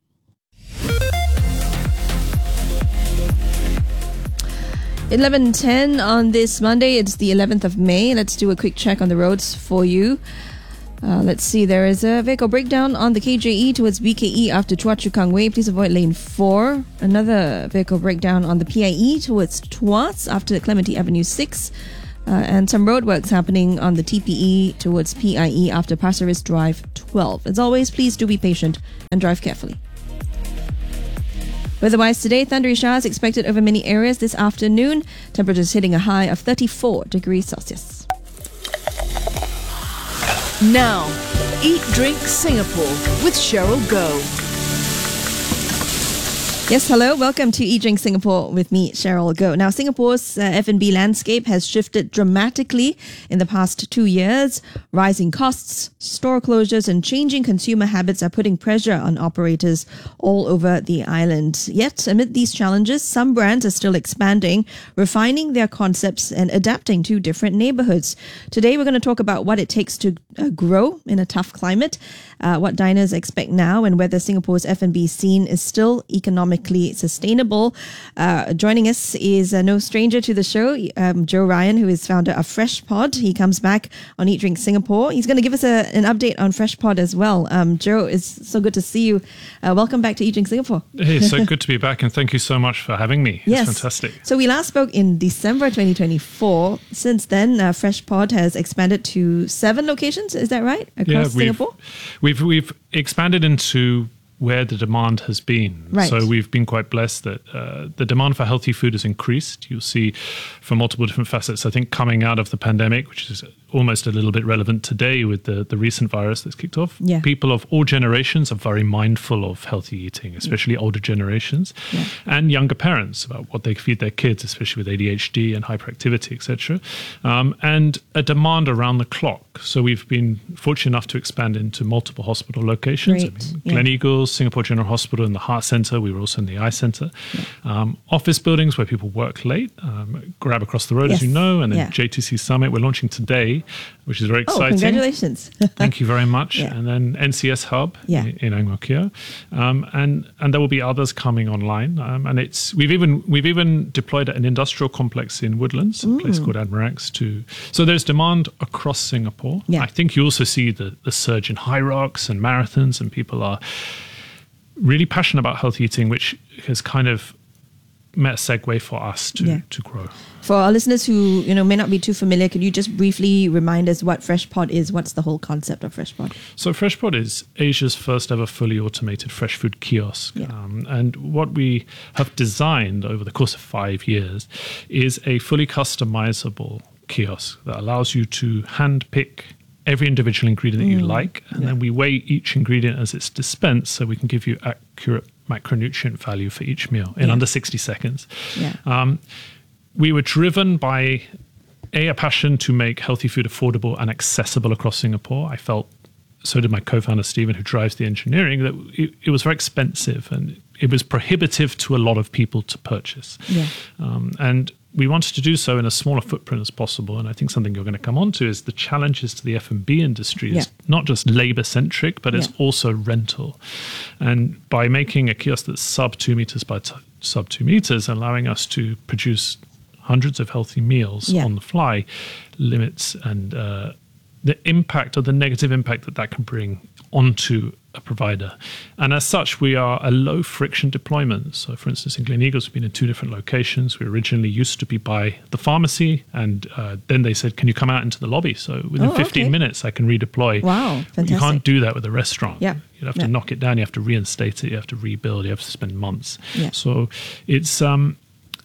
eleven ten on this Monday. It's the eleventh of May. Let's do a quick check on the roads for you. Uh, let's see. There is a vehicle breakdown on the K J E towards B K E after Chua Chu Kang Way. Please avoid lane four. Another vehicle breakdown on the P I E towards Tuas after Clementi Avenue six. Uh, and some roadworks happening on the T P E towards P I E after Pasir Ris Drive twelve. As always, please do be patient and drive carefully. Weather-wise today, thundery showers expected over many areas this afternoon. Temperatures hitting a high of thirty-four degrees Celsius.
Now, Eat Drink Singapore with Cheryl Goh.
Yes, hello. Welcome to Eat Drink Singapore with me, Cheryl Goh. Now, Singapore's uh, F and B landscape has shifted dramatically in the past two years. Rising costs, store closures and changing consumer habits are putting pressure on operators all over the island. Yet, amid these challenges, some brands are still expanding, refining their concepts and adapting to different neighborhoods. Today, we're going to talk about what it takes to uh, grow in a tough climate, uh, what diners expect now, and whether Singapore's F and B scene is still economically sustainable. Uh, joining us is uh, no stranger to the show, um, Joe Ryan, who is founder of FreshPod. He comes back on Eat Drink Singapore. He's going to give us a, an update on FreshPod as well. Um, Joe, it's so good to see you. Uh, welcome back to Eat Drink Singapore.
Hey, so good to be back, and thank you so much for having me. It's
yes.
fantastic.
So we last spoke in December twenty twenty-four. Since then, uh, FreshPod has expanded to seven locations. Is that right? Across
yeah, we've,
Singapore?
We've, we've expanded into where the demand has been.
Right.
So we've been quite blessed that uh, the demand for healthy food has increased. You'll see from multiple different facets, I think coming out of the pandemic, which is almost a little bit relevant today with the, the recent virus that's kicked off.
Yeah.
People of all generations are very mindful of healthy eating, especially yeah. older generations
yeah.
and younger parents about what they feed their kids, especially with A D H D and hyperactivity, et cetera. Um, and a demand around the clock. So we've been fortunate enough to expand into multiple hospital locations.
Great.
I mean,
Yeah.
Glen Eagles, Singapore General Hospital in the Heart Centre. We were also in the Eye Centre.
Yeah.
Um, office buildings where people work late, um, grab across the road,
Yes.
as you know, and then
Yeah.
J T C Summit. We're launching today, which is very
Oh,
exciting.
congratulations.
Thank you very much.
Yeah.
And then N C S Hub
Yeah.
in, in Ang Mo Kio. Um, and, and there will be others coming online. Um, and it's we've even we've even deployed an industrial complex in Woodlands, a place
Mm.
called Admirax. To, so there's demand across Singapore.
Yeah.
I think you also see the, the surge in high rocks and marathons, and people are really passionate about healthy eating, which has kind of met a segue for us to,
Yeah.
to grow.
For our listeners who you know may not be too familiar, could you just briefly remind us what FreshPod is? What's the whole concept of FreshPod?
So FreshPod is Asia's first ever fully automated fresh food kiosk.
Yeah.
Um, and what we have designed over the course of five years is a fully customizable kiosk that allows you to hand pick every individual ingredient that you
Mm.
like, and
Yeah.
then we weigh each ingredient as it's dispensed so we can give you accurate macronutrient value for each meal in
Yeah.
under sixty seconds.
Yeah.
Um, we were driven by a, a passion to make healthy food affordable and accessible across Singapore. I felt, so did my co-founder Stephen, who drives the engineering, that it, it was very expensive and it was prohibitive to a lot of people to purchase.
Yeah.
Um, and we wanted to do so in a smaller footprint as possible. And I think something you're going to come on to is the challenges to the F and B industry is
Yeah.
not just labor centric, but it's
Yeah.
also rental. And by making a kiosk that's sub two meters by t- sub two meters, allowing us to produce hundreds of healthy meals
Yeah.
on the fly, limits and uh, the impact or the negative impact that that can bring onto a provider. And as such, we are a low friction deployment. So for instance, in Glen Eagles, we've been in two different locations. We originally used to be by the pharmacy, and uh, then they said, can you come out into the lobby? So within
Oh,
fifteen
okay.
minutes, I can redeploy.
Wow,
You
fantastic.
can't do that with a restaurant.
Yeah.
You have
Yeah.
to knock it down. You have to reinstate it. You have to rebuild. You have to spend months.
Yeah.
So it's um,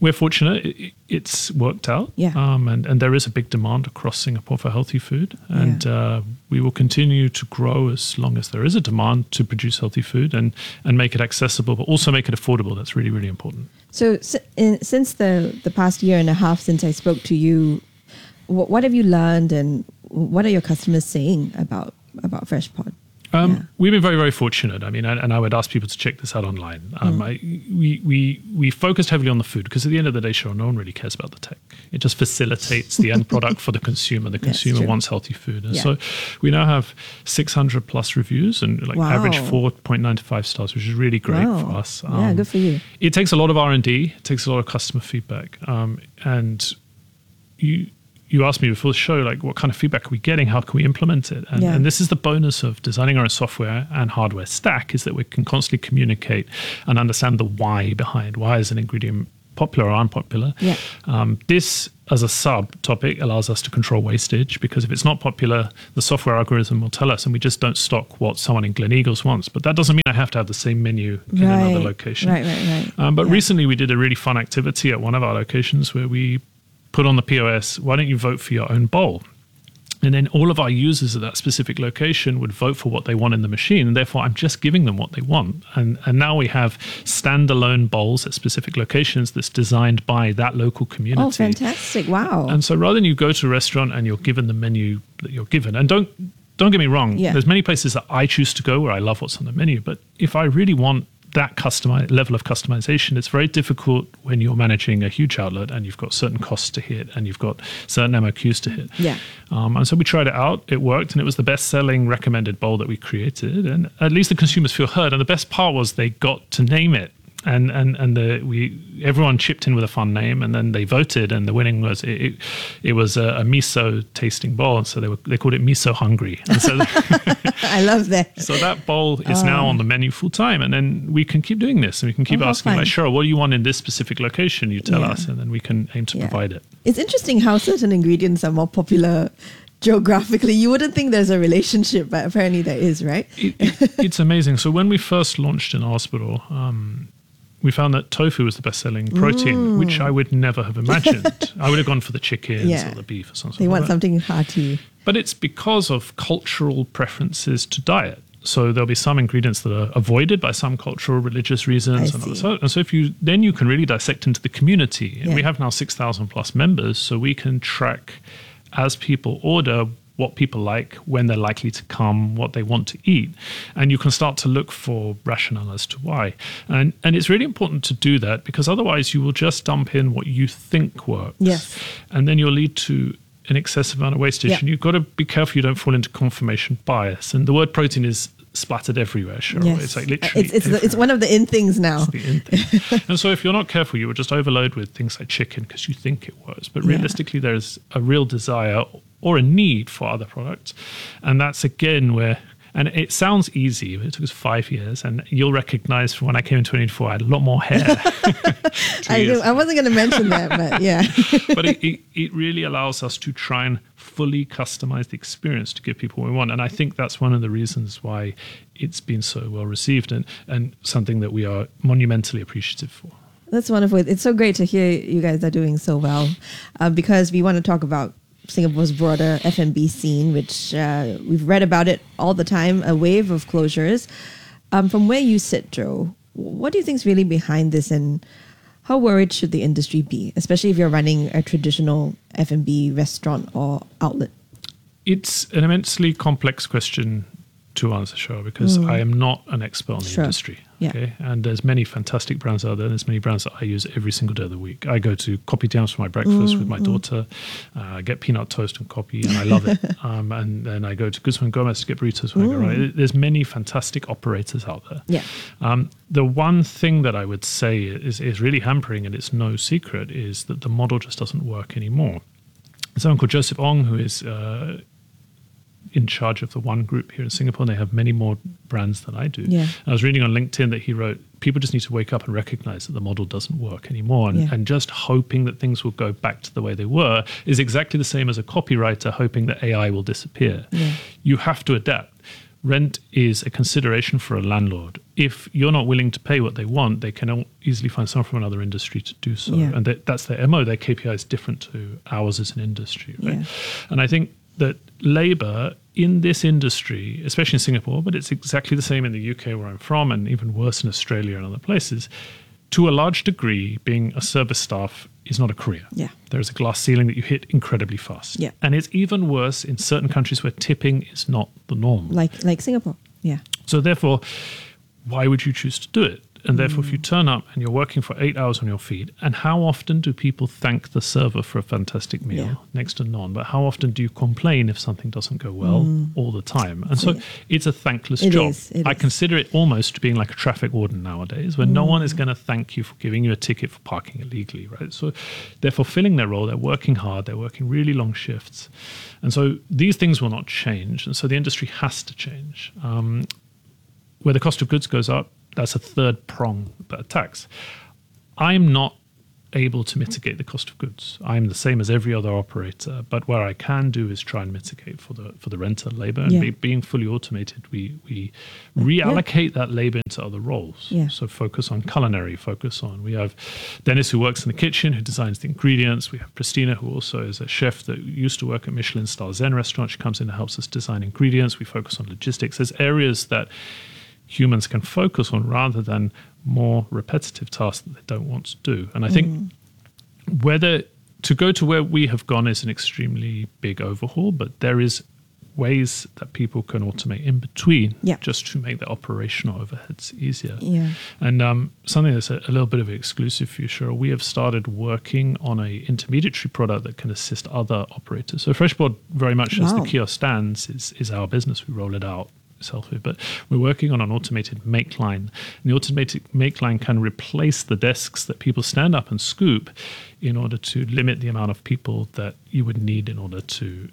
we're fortunate. It, it's worked out.
Yeah.
Um, and, and there is a big demand across Singapore for healthy food. And yeah. uh, we will continue to grow as long as there is a demand to produce healthy food and, and make it accessible, but also make it affordable. That's really, really important.
So in, since the, the past year and a half since I spoke to you, what, what have you learned and what are your customers saying about, about FreshPod?
Um,
yeah.
We've been very, very fortunate. I mean, and, and I would ask people to check this out online. Um, mm. I, we, we, we focused heavily on the food because at the end of the day, sure, no one really cares about the tech. It just facilitates the end product for the consumer. The consumer wants healthy food. And yeah. so we now have six hundred plus reviews and like
wow.
average four point nine to five stars, which is really great
wow.
for us.
Um, yeah, good for you.
It takes a lot of R and D. It takes a lot of customer feedback. Um, and you... You asked me before the show, like, what kind of feedback are we getting? How can we implement it? And,
yeah.
and this is the bonus of designing our own software and hardware stack, is that we can constantly communicate and understand the why behind why is an ingredient popular or unpopular.
Yeah.
Um, this, as a subtopic, allows us to control wastage, because if it's not popular, the software algorithm will tell us, and we just don't stock what someone in Gleneagles wants. But that doesn't mean I have to have the same menu in
right.
another location.
Right, right, right.
Um, but
yeah.
recently we did a really fun activity at one of our locations where we put on the P O S, why don't you vote for your own bowl? And then all of our users at that specific location would vote for what they want in the machine. And therefore, I'm just giving them what they want. And and now we have standalone bowls at specific locations that's designed by that local community.
Oh, fantastic. Wow.
And so rather than you go to a restaurant and you're given the menu that you're given, and don't don't get me wrong,
yeah.
there's many places that I choose to go where I love what's on the menu. But if I really want that customi- level of customization, it's very difficult when you're managing a huge outlet and you've got certain costs to hit and you've got certain M O Qs to hit.
Yeah.
Um, and so we tried it out. It worked, and it was the best-selling recommended bowl that we created. And at least the consumers feel heard. And the best part was they got to name it. And and and the we everyone chipped in with a fun name, and then they voted, and the winning was it. It, it was a, a miso tasting bowl, and so they were they called it Miso Hungry. And so
I love that.
So that bowl is oh. now on the menu full time, and then we can keep doing this, and we can keep
oh,
asking, like, sure, what do you want in this specific location? You tell
yeah.
us, and then we can aim to
yeah.
provide it.
It's interesting how certain ingredients are more popular geographically. You wouldn't think there's a relationship, but apparently there is, right?
It, it, it's amazing. So when we first launched in our hospital, um, we found that tofu was the best-selling protein, mm. which I would never have imagined. I would have gone for the chickens
yeah.
or the beef or something.
They want
like that.
something hearty.
But it's because of cultural preferences to diet. So there'll be some ingredients that are avoided by some cultural, religious reasons.
I
And,
see.
so, and so if you then you can really dissect into the community. And
Yeah.
we have now six thousand plus members, so we can track as people order what people like, when they're likely to come, what they want to eat. And you can start to look for rationale as to why. And and it's really important to do that, because otherwise you will just dump in what you think works.
Yes.
And then you'll lead to an excessive amount of wastage.
Yeah.
And you've got to be careful you don't fall into confirmation bias. And the word protein is splattered everywhere, Cheryl.
Yes.
It's like literally
It's, it's, the, it's one of the in things now.
It's the in thing. And so if you're not careful, you will just overload with things like chicken because you think it works. But
Yeah.
realistically, there's a real desire or a need for other products. And that's again where, and it sounds easy, but it took us five years. And you'll recognize from when I came in twenty twenty-four, I had a lot more hair.
I, do- I wasn't going to mention that, but yeah.
But it, it, it really allows us to try and fully customize the experience to give people what we want. And I think that's one of the reasons why it's been so well received, and, and something that we are monumentally appreciative for.
That's wonderful. It's so great to hear you guys are doing so well, uh, because we want to talk about Singapore's broader F and B scene, which uh, we've read about it all the time, a wave of closures. Um, from where you sit, Joe, what do you think is really behind this, and how worried should the industry be, especially if you're running a traditional F and B restaurant or outlet?
It's an immensely complex question to answer, Cheryl, because
Mm.
I am not an expert on the
Sure.
industry.
Yeah.
Okay, and there's many fantastic brands out there. There's many brands that I use every single day of the week. I go to Kopitiams for my breakfast
Mm,
with my
mm.
daughter. Uh, I get peanut toast and coffee, and I love it. um, and then I go to Guzman Gomez to get burritos when I go
Mm.
right. There's many fantastic operators out there.
Yeah.
Um, the one thing that I would say is, is really hampering, and it's no secret, is that the model just doesn't work anymore. Someone called Joseph Ong, who is uh, in charge of the One Group here in Singapore, and they have many more brands than I do.
Yeah.
I was reading on LinkedIn that he wrote, people just need to wake up and recognize that the model doesn't work anymore. And,
Yeah.
and just hoping that things will go back to the way they were is exactly the same as a copywriter hoping that A I will disappear.
Yeah.
You have to adapt. Rent is a consideration for a landlord. if you're not willing to pay what they want, they can easily find someone from another industry to do so.
Yeah.
And that, that's their M O. Their K P I is different to ours as an industry. Right?
Yeah.
And I think that labor in this industry, especially in Singapore, but it's exactly the same in the U K where I'm from, and even worse in Australia and other places, to a large degree, being a service staff is not a career.
Yeah.
There's a glass ceiling that you hit incredibly fast.
Yeah.
And it's even worse in certain countries where tipping is not the norm.
Like like Singapore. Yeah.
So therefore, why would you choose to do it? And therefore, if you turn up and you're working for eight hours on your feet, and how often do people thank the server for a fantastic meal?
Yeah.
Next to none. But how often do you complain if something doesn't go well?
Mm.
All the time. And so
Yeah.
it's a thankless
It
job.
is, it
I
is.
consider it almost being like a traffic warden nowadays, where no
Mm.
one is going to thank you for giving you a ticket for parking illegally, right? So they're fulfilling their role. They're working hard. They're working really long shifts. And so these things will not change. And so the industry has to change. Um, where the cost of goods goes up, that's a third prong that attacks. I'm not able to mitigate the cost of goods. I'm the same as every other operator, but where I can do is try and mitigate for the for the renter labor. And
Yeah.
be, being fully automated, we we reallocate that labor into other roles.
Yeah.
So focus on culinary, focus on. We have Dennis who works in the kitchen, who designs the ingredients. We have Christina, who also is a chef that used to work at Michelin star Zen restaurant. She comes in and helps us design ingredients. We focus on logistics. There's areas that humans can focus on rather than more repetitive tasks that they don't want to do. And I think
Mm.
whether to go to where we have gone is an extremely big overhaul, but there is ways that people can automate in between
Yeah.
just to make the operational overheads easier.
Yeah.
And um, something that's a, a little bit of an exclusive for you, Cheryl, we have started working on a intermediary product that can assist other operators. So Freshboard, very much as the
Wow.
kiosk stands, is, is our business. We roll it out selfie, but we're working on an automated make line. And the automated make line can replace the desks that people stand up and scoop in order to limit the amount of people that you would need in order to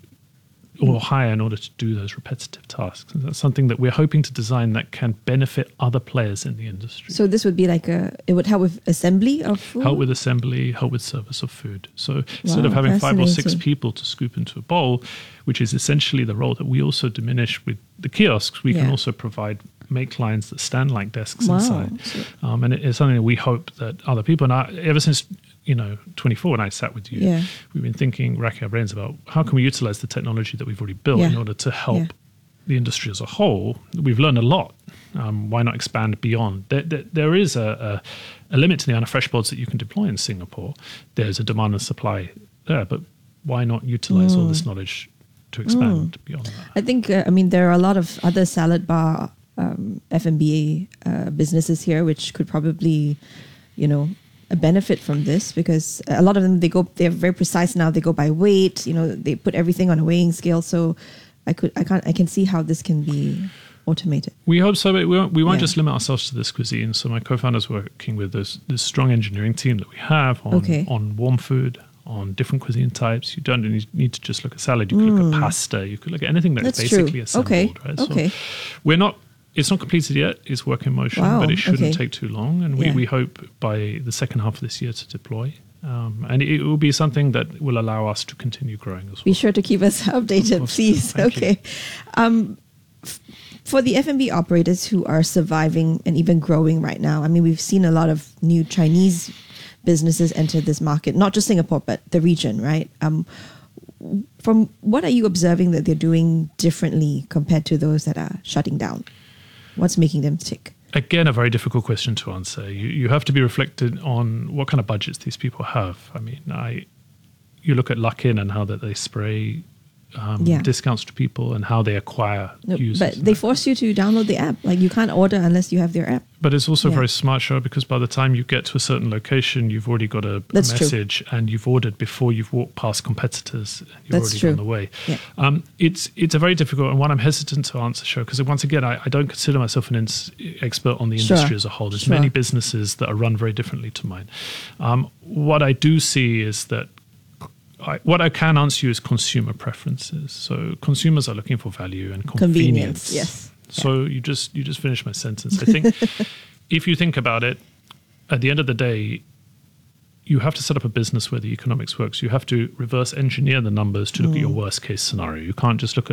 or hire in order to do those repetitive tasks. And that's something that we're hoping to design that can benefit other players in the industry.
So this would be like a, it would help with assembly of food?
Help with assembly, help with service of food. So instead of
Wow,
having five or six
fascinating.
people to scoop into a bowl, which is essentially the role that we also diminish with the kiosks, we can
Yeah.
also provide make lines that stand like desks
Wow.
inside. Um, and it is something that we hope that other people, and I, ever since, you know, twenty-four when I sat with you,
Yeah.
we've been thinking, racking our brains about how can we utilize the technology that we've already built in
Yeah.
order to help
Yeah.
the industry as a whole. We've learned a lot. Um, why not expand beyond? There, there, there is a, a, a limit to the amount of fresh boards that you can deploy in Singapore. There's a demand and supply there, but why not utilize all
Mm.
this knowledge to expand
Mm.
beyond that?
I think, uh, I mean, there are a lot of other salad bar um, F and B A uh, businesses here, which could probably, you know, uh, benefit from this, because a lot of them, they go, they're very precise now. They go by weight, you know, they put everything on a weighing scale. So I could, I can't, I can see how this can be automated.
We hope so, but we won't, we won't
Yeah.
just limit ourselves to this cuisine. So my co-founder's working with this, this strong engineering team that we have on,
Okay.
on warm food, on different cuisine types. You don't need, need to just look at salad. You could look
Mm.
at pasta. You could look at anything that's,
That's
basically
true.
assembled.
Okay.
Right?
Okay.
So we're not. It's not completed yet. It's work in motion,
Wow.
but it shouldn't
Okay.
take too long. And
Yeah.
we, we hope by the second half of this year to deploy. Um, and it will be something that will allow us to continue growing as well.
Be sure to keep us updated,
course.
please.
Thank you.
Okay. Um, f- for the F and B operators who are surviving and even growing right now, I mean, we've seen a lot of new Chinese businesses enter this market, not just Singapore, but the region, right? Um, from what are you observing that they're doing differently compared to those that are shutting down? What's making them tick?
Again, a very difficult question to answer. You you have to be reflected on what kind of budgets these people have. I mean, I you look at Luckin and how that they spray um,
Yeah.
discounts to people and how they acquire
No,
users.
but they force you to download the app. Like you can't order unless you have their app.
But it's also
Yeah.
very smart, show because by the time you get to a certain location, you've already got a, a
That's true.
message and you've ordered before you've walked past competitors. And you're
That's
already
true.
on the way.
Yeah.
Um, it's it's a very difficult and one I'm hesitant to answer, show because once again, I, I don't consider myself an ins- expert on the
Sure.
industry as a whole. There's
Sure.
many businesses that are run very differently to mine. Um, what I do see is that I, what I can answer you is consumer preferences. So consumers are looking for value and convenience.
Convenience, yes.
So you just you just finished my sentence. I think if you think about it, at the end of the day, you have to set up a business where the economics works. You have to reverse engineer the numbers to look at your
Mm.
worst case scenario. You can't just look at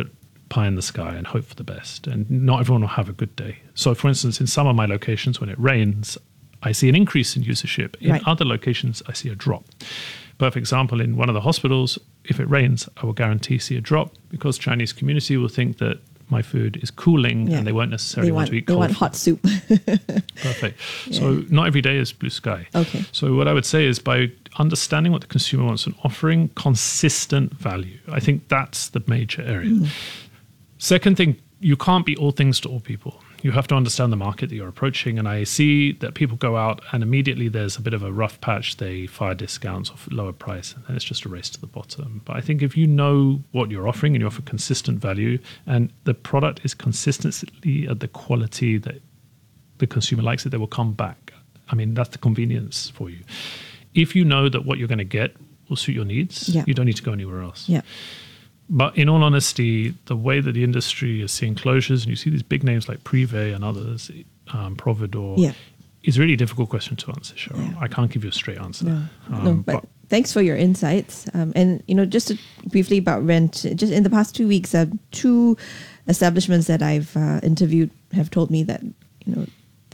pie in the sky and hope for the best. And not everyone will have a good day. So, for instance, in some of my locations, when it rains, I see an increase in usership. In
Right.
other locations, I see a drop. Perfect example, in one of the hospitals, if it rains, I will guarantee see a drop because Chinese community will think that my food is cooling
Yeah.
and they won't necessarily
They
want,
want,
to eat
they
cold
want
food.
hot soup.
Perfect.
Yeah.
So not every day is blue sky.
Okay.
So what I would say is by understanding what the consumer wants and offering consistent value, I think that's the major area.
Mm.
Second thing, you can't be all things to all people. You have to understand the market that you're approaching. And I see that people go out and immediately there's a bit of a rough patch. They fire discounts or lower price, and then it's just a race to the bottom. But I think if you know what you're offering and you offer consistent value and the product is consistently at the quality that the consumer likes it, they will come back. I mean, that's the convenience for you. If you know that what you're going to get will suit your needs,
Yeah.
you don't need to go anywhere else.
Yeah.
But in all honesty, the way that the industry is seeing closures, and you see these big names like Privé and others, um, Providor,
Yeah.
is really a difficult question to answer, Cheryl. I can't give you a straight answer.
No,
Um,
no, but, thanks for your insights. Um, and you know, just to, briefly about rent. Just in the past two weeks, uh, two establishments that I've uh, interviewed have told me that you know